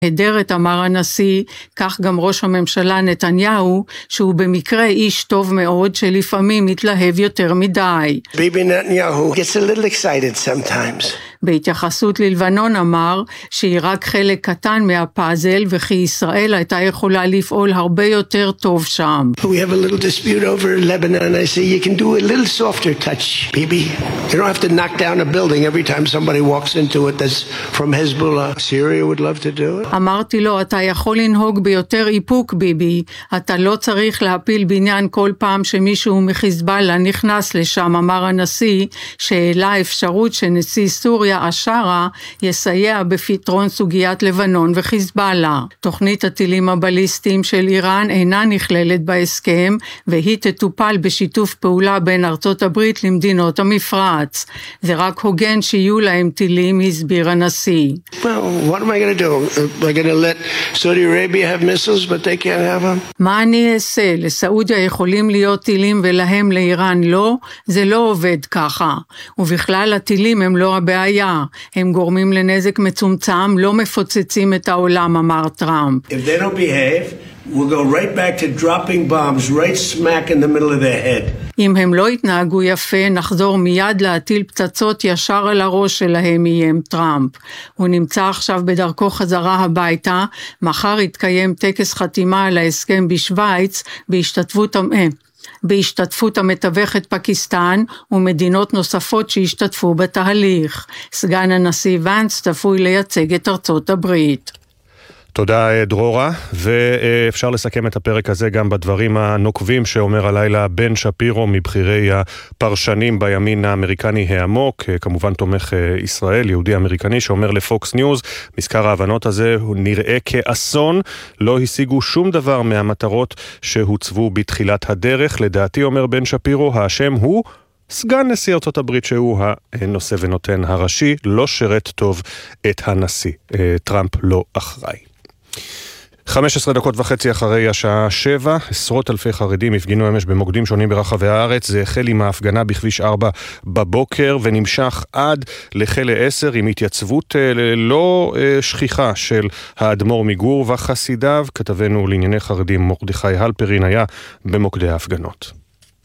נהדרת, אמר הנשיא, כך גם ראש הממשלה נתניהו, שהוא במקרה איש טוב מאוד, שלפעמים מתלהב יותר מדי. ביבי נתניהו gets a little excited sometimes. בהתייחסות ללבנון אמר שהיא רק חלק קטן מהפאזל, וכי ישראל הייתה יכולה לפעול הרבה יותר טוב שם. We have a little dispute over Lebanon. I say you can do a little softer touch, Bibi. You don't have to knock down a building every time somebody walks into it that's from Hezbollah. Syria would love to do it. אמרתי לו, אתה יכול לנהוג ביותר איפוק, ביבי. אתה לא צריך להפיל בניין כל פעם שמישהו מחיזבאללה נכנס לשם, אמר הנשיא, שהעלה אפשרות שנשיא סוריה אשרה יסייע בפתרון סוגיית לבנון וחיזבאללה. תוכנית הטילים הבליסטיים של איראן אינה נכללת בהסכם, והיא תטופל בשיתוף פעולה בין ארצות הברית למדינות המפרץ. זה רק הוגן שיהיו להם טילים, הסביר הנשיא. Well, what am I going to do? Am I going to let Saudi Arabia have missiles but they can't have them? מה אני אעשה? לסעודיה יכולים להיות טילים ולהם לאיראן לא? זה לא עובד ככה. ובכלל הטילים הם לא הבעיה. הם גורמים לנזק מצומצם, לא מפוצצים את העולם, אמר טראמפ. If they don't behave, we'll go right back to dropping bombs right smack in the middle of their head. אם הם לא יתנהגו יפה, נחזור מיד להטיל פצצות ישר על הראש שלהם, איים טראמפ. הוא נמצא עכשיו בדרכו חזרה הביתה, מחר יתקיים טקס חתימה על ההסכם בשוויץ, בהשתתפות המתווכת פקיסטן ומדינות נוספות שהשתתפו בתהליך. סגן הנשיא ואנס צפוי לייצג את ארצות הברית. תודה דרורה, ואפשר לסכם את הפרק הזה גם בדברים הנוקבים שאומר הלילה בן שפירו מבחירי הפרשנים בימין האמריקני העמוק, כמובן תומך ישראל, יהודי אמריקני, שאומר לפוקס ניוז, מזכר ההבנות הזה הוא נראה כאסון, לא השיגו שום דבר מהמטרות שהוצבו בתחילת הדרך. לדעתי, אומר בן שפירו, האשם הוא סגן נשיא ארצות הברית שהוא הנושא ונותן הראשי, לא שרת טוב את הנשיא. טראמפ לא אחראי. 15 דקות וחצי אחרי השעה 7, עשרות אלפי חרדים הפגינו אמש במוקדים שונים ברחבי הארץ. זה החל עם ההפגנה בכביש 4 בבוקר ונמשך עד לחלה 10 עם התייצבות לא שכיחה של האדמו"ר מגור וחסידיו. כתבנו לענייני חרדים מרדכי הלפרין היה במוקדי ההפגנות.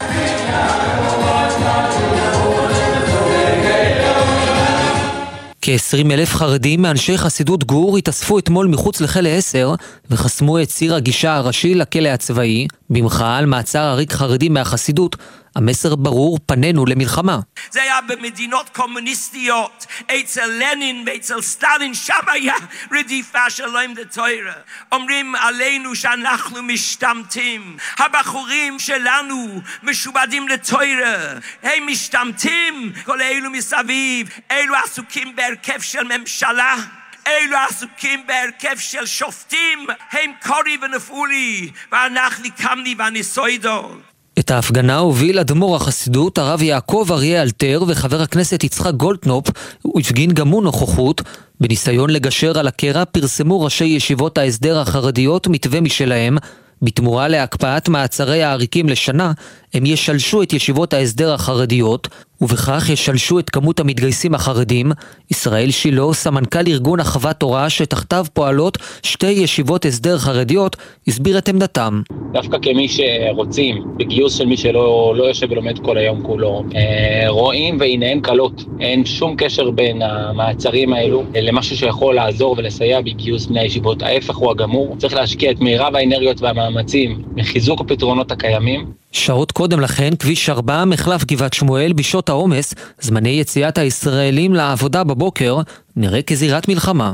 כ-20,000 חרדים מאנשי חסידות גור התאספו אתמול מחוץ לחלה 10 וחסמו את ציר הגישה הראשי לכלא הצבאי במחאה על מעצר עריק חרדי מהחסידות. המסר ברור, פנינו למלחמה. זה היה במדינות קומוניסטיות, אצל לנין ואצל סטלין, שם היה רדיפה שלהם לתורה. אומרים עלינו שאנחנו משתמטים. הבחורים שלנו משובדים לתורה. הם משתמטים, כל אלו מסביב. אלו עסוקים בהרכב של ממשלה. אלו עסוקים בהרכב של שופטים. הם קורי ונפולי, ואנחנו קמני ונסוידו. את ההפגנה הוביל אדמו"ר החסידות, הרב יעקב אריה אלתר, וחבר הכנסת יצחק גולדקנופ. הוא הפגין גם הוא נוכחות. בניסיון לגשר על הקרע פרסמו ראשי ישיבות ההסדר החרדיות מתווה משלהם. בתמורה להקפאת מעצרי העריקים לשנה, הם ישלשו את ישיבות ההסדר החרדיות, ובכך ישלשו את כמות המתגייסים החרדים. ישראל שילה, סמנכ"ל ארגון אחוות תורה שתחתיו פועלות שתי ישיבות הסדר חרדיות, הסביר את עמדתם. דווקא כמי שרוצים בגיוס של מי שלא יושב ולומד כל היום כולו, רואים ועיניהם קלות. אין שום קשר בין המעצרים האלו למשהו שיכול לעזור ולסייע בגיוס בני הישיבות. ההפך הוא הגמור. צריך להשקיע את מירב האנרגיות והמאמצים מחיזוק הפתרונות הקיימים. שעות קודם לכן, כביש 4, מחלף גבעת שמואל, בשעות העומס, זמני יציאת הישראלים לעבודה בבוקר, נראה כזירת מלחמה.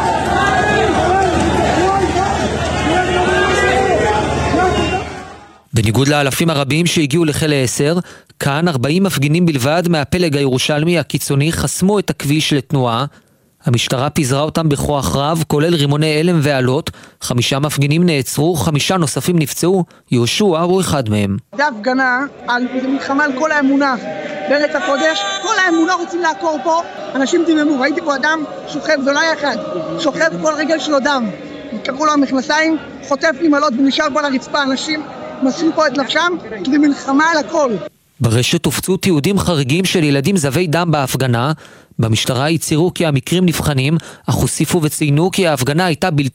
בניגוד לאלפים הרבים שהגיעו לחלה 10, כאן 40 מפגינים בלבד מהפלג הירושלמי הקיצוני חסמו את הכביש לתנועה. המשטרה פיזרה אותם בכוח רב, כולל רימוני אלם ועלות. 5 מפגינים נעצרו, 5 נוספים נפצעו. יהושע הוא אחד מהם. זה הפגנה, זה מלחמה על כל האמונה בארץ הקודש. כל האמונה רוצים לעקור פה. אנשים דממו, ראיתי פה אדם שוכב, זה לא היה אחד, שוכב כל רגל שלו דם. קראו לו המכנסיים, חוטף לי מלות ונשאר פה על הרצפה. אנשים מסרו פה את נפשם, כי זה מלחמה על הכל. ברשת הופצו תיעודים חריגים של ילדים זבי דם בהפגנה. במשטרה הצהירו כי המקרים נבחנים, אך הוסיפו וציינו כי ההפגנה הייתה בלתי